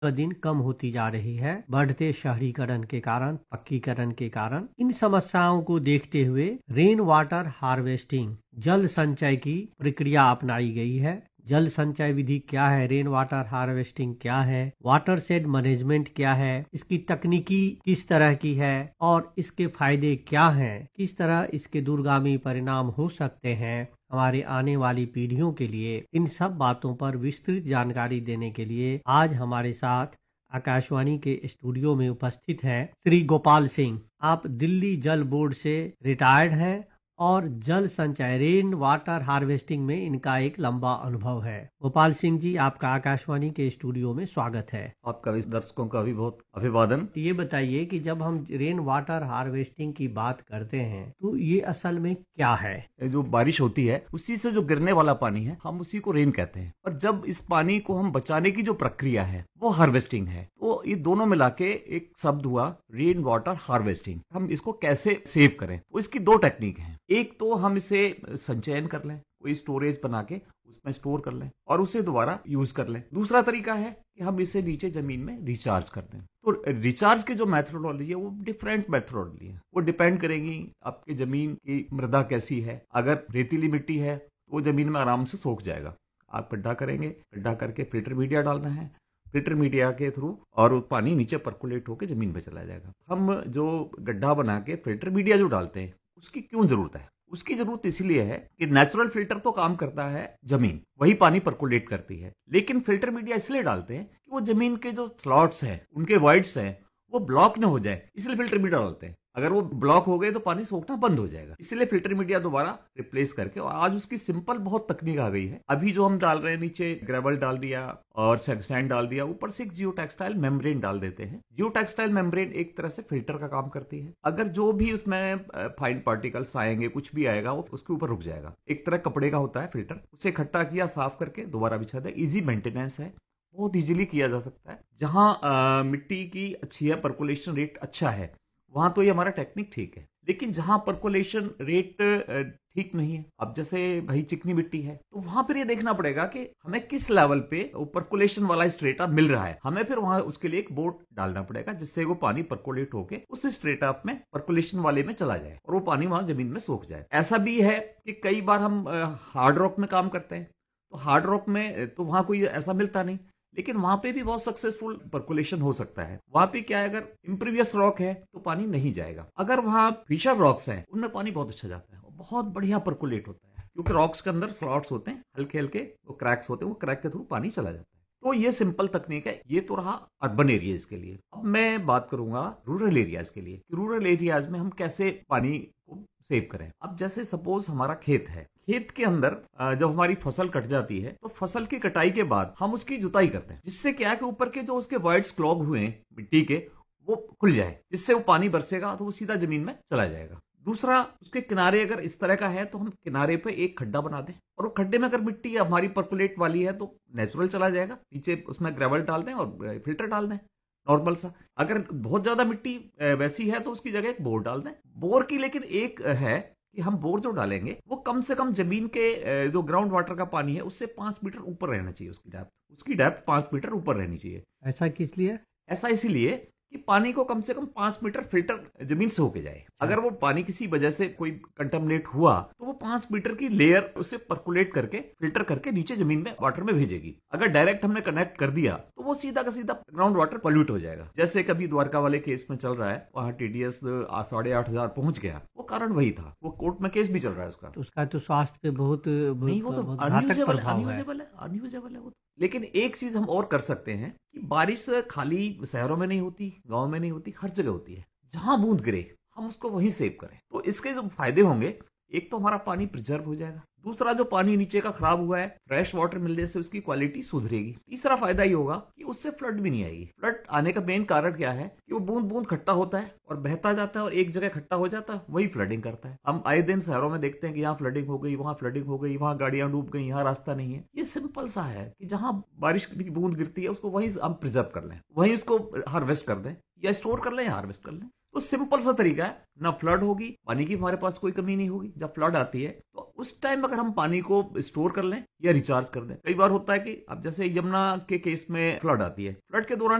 दिन कम होती जा रही है। बढ़ते शहरीकरण के कारण, पक्कीकरण के कारण इन समस्याओं को देखते हुए रेन वाटर हार्वेस्टिंग, जल संचय की प्रक्रिया अपनाई गई है। जल संचय विधि क्या है, रेन वाटर हार्वेस्टिंग क्या है, वाटर शेड मैनेजमेंट क्या है, इसकी तकनीकी किस तरह की है और इसके फायदे क्या हैं, किस तरह इसके दूरगामी परिणाम हो सकते हैं हमारे आने वाली पीढ़ियों के लिए, इन सब बातों पर विस्तृत जानकारी देने के लिए आज हमारे साथ आकाशवाणी के स्टूडियो में उपस्थित हैं श्री गोपाल सिंह। आप दिल्ली जल बोर्ड से रिटायर्ड हैं और जल संचय, रेन वाटर हार्वेस्टिंग में इनका एक लंबा अनुभव है। गोपाल सिंह जी, आपका आकाशवाणी के स्टूडियो में स्वागत है। आपका भी, दर्शकों का भी बहुत अभिवादन। ये बताइए कि जब हम रेन वाटर हार्वेस्टिंग की बात करते हैं तो ये असल में क्या है? जो बारिश होती है उसी से जो गिरने वाला पानी है, हम उसी को रेन कहते हैं। और जब इस पानी को हम बचाने की जो प्रक्रिया है वो हार्वेस्टिंग है। तो ये दोनों मिला के एक शब्द हुआ रेन वाटर हार्वेस्टिंग। हम इसको कैसे सेव करें, तो इसकी दो टेक्निक है। एक तो हम इसे संचयन कर लें, कोई स्टोरेज बना के उसमें स्टोर कर लें और उसे दोबारा यूज कर लें। दूसरा तरीका है कि हम इसे नीचे जमीन में रिचार्ज कर दें। तो रिचार्ज की जो मेथोडोलॉजी है वो डिफरेंट मेथोडोलॉजी है। वो डिपेंड करेगी आपकी जमीन की मृदा कैसी है। अगर रेतीली मिट्टी है तो वो जमीन में आराम से सोख जाएगा। आप गड्ढा करेंगे, गड्ढा करके फिल्टर मीडिया डालना है, फिल्टर मीडिया के थ्रू और वो पानी नीचे परकुलेट होकर जमीन में चला जाएगा। हम जो गड्ढा बना के फिल्टर मीडिया जो डालते हैं उसकी क्यों जरूरत है? उसकी जरूरत इसलिए है कि नेचुरल फिल्टर तो काम करता है जमीन, वही पानी परकुलेट करती है। लेकिन फिल्टर मीडिया इसलिए डालते हैं कि वो जमीन के जो स्लॉट्स हैं, उनके वॉइड्स हैं, वो ब्लॉक न हो जाए, इसलिए फिल्टर मीडिया डालते हैं। अगर वो ब्लॉक हो गए तो पानी सोखना बंद हो जाएगा, इसलिए फिल्टर मीडिया दोबारा रिप्लेस करके। और आज उसकी सिंपल बहुत तकनीक आ गई है। अभी जो हम डाल रहे हैं, नीचे ग्रेवल डाल दिया और सैंड डाल दिया, ऊपर से एक जियो टेक्सटाइल मेम्ब्रेन डाल देते हैं। जियो टेक्सटाइल मेम्ब्रेन एक तरह से फिल्टर का काम करती है। अगर जो भी उसमें फाइन पार्टिकल्स आएंगे, कुछ भी आएगा, वो उसके ऊपर रुक जाएगा। एक तरह कपड़े का होता है फिल्टर, उसे इकट्ठा किया, साफ करके दोबारा बिछा दिया। इजी मेंटेनेंस है, बहुत इजीली किया जा सकता है। जहां मिट्टी की अच्छी है, परकुलेशन रेट अच्छा है, वहां तो ये हमारा टेक्निक ठीक है। लेकिन जहां परकुलेशन रेट ठीक नहीं है, अब जैसे भाई चिकनी मिट्टी है, तो वहां फिर ये देखना पड़ेगा कि हमें किस लेवल पे परकुलेशन वाला स्ट्रेटा मिल रहा है। हमें फिर वहां उसके लिए एक बोर्ड डालना पड़ेगा जिससे वो पानी परकुलेट होके उस स्ट्रेटा में परकुलेशन वाले में चला जाए और वो पानी वहां जमीन में सोख जाए। ऐसा भी है कि कई बार हम हार्ड रॉक में काम करते हैं, तो हार्ड रॉक में तो वहां कोई ऐसा मिलता नहीं, लेकिन वहां पे भी बहुत सक्सेसफुल परकुलेशन हो सकता है। वहां पे क्या है, अगर इम्प्रीवियस रॉक है तो पानी नहीं जाएगा। अगर वहां फिशर रॉक्स हैं, उनमें पानी बहुत अच्छा जाता है, बहुत बढ़िया परकुलेट होता है, क्योंकि रॉक्स के अंदर स्लॉट्स होते हैं, हल्के हल्के वो क्रैक्स होते हैं, वो क्रैक के थ्रू पानी चला जाता है। तो ये सिंपल तकनीक है। ये तो रहा अर्बन एरियाज के लिए। अब मैं बात करूंगा रूरल एरियाज के लिए। रूरल एरियाज में हम कैसे पानी को सेव करें। अब जैसे सपोज हमारा खेत है, खेत के अंदर जब हमारी फसल कट जाती है तो फसल की कटाई के बाद हम उसकी जुताई करते हैं, जिससे क्या है कि ऊपर के जो उसके वॉइड्स क्लॉग हुए हैं मिट्टी के, वो खुल जाए, जिससे वो पानी बरसेगा तो वो सीधा जमीन में चला जाएगा। दूसरा, उसके किनारे अगर इस तरह का है तो हम किनारे पे एक खड्डा बना दें, और वो खड्डे में अगर मिट्टी हमारी परकुलेट वाली है तो नेचुरल चला जाएगा, नीचे उसमें ग्रेवल डाल दें और फिल्टर डाल दें नॉर्मल सा। अगर बहुत ज्यादा मिट्टी वैसी है तो उसकी जगह एक बोर डाल दें। बोर की लेकिन एक है कि हम बोर जो डालेंगे वो कम से कम जमीन के जो ग्राउंड वाटर का पानी है उससे 5 मीटर ऊपर रहना चाहिए। उसकी डेप्थ 5 मीटर ऊपर रहनी चाहिए। ऐसा किस लिए? ऐसा इसीलिए कि पानी को कम से कम 5 मीटर फिल्टर जमीन से होके जाए। अगर वो पानी किसी वजह से कोई कंटामिनेट हुआ तो वो 5 मीटर की लेयर उससे परकुलेट करके फिल्टर करके नीचे जमीन में वाटर में भेजेगी। अगर डायरेक्ट हमने कनेक्ट कर दिया तो वो सीधा का सीधा ग्राउंड वाटर पॉल्यूट हो जाएगा। जैसे कभी द्वारका वाले केस में चल रहा है, वहां TDS 8,500 पहुंच गया, वो कारण वही था। वो कोर्ट में केस भी चल रहा है उसका। तो उसका तो स्वास्थ्य पे बहुत नहीं, वो तो बहुत घातक प्रभाव है। अनयूजेबल है वो। लेकिन एक चीज हम और कर सकते हैं कि बारिश खाली शहरों में नहीं होती, गांव में नहीं होती, हर जगह होती है। जहां बूंद गिरे हम उसको वहीं सेव करें, तो इसके जो फायदे होंगे, एक तो हमारा पानी प्रिजर्व हो जाएगा। दूसरा, जो पानी नीचे का खराब हुआ है, फ्रेश वाटर मिलने से उसकी क्वालिटी सुधरेगी। तीसरा फायदा ये होगा कि उससे फ्लड भी नहीं आएगी। फ्लड आने का मेन कारण क्या है कि वो बूंद बूंद खट्टा होता है और बहता जाता है और एक जगह खट्टा हो जाता है, वही फ्लडिंग करता है। हम आए दिन शहरों में देखते हैं कि यहाँ फ्लडिंग हो गई, वहां फ्लडिंग हो गई, वहां गाड़ियां डूब गई, यहाँ रास्ता नहीं है। ये सिंपल सा है कि जहां बारिश की बूंद गिरती है उसको वहीं हम प्रिजर्व कर लें, वहीं उसको हार्वेस्ट कर दें, या स्टोर कर लें या हार्वेस्ट कर लें। तो सिंपल सा तरीका है, ना फ्लड होगी, पानी की हमारे पास कोई कमी नहीं होगी। जब फ्लड आती है तो उस टाइम अगर हम पानी को स्टोर कर लें या रिचार्ज कर दें। कई बार होता है कि अब जैसे यमुना के केस में फ्लड आती है, फ्लड के दौरान